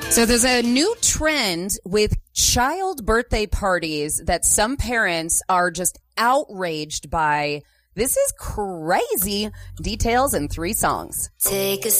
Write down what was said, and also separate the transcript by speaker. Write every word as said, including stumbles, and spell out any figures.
Speaker 1: So there's a new trend with child birthday parties that some parents are just outraged by. This is crazy. Details in three songs.
Speaker 2: Take a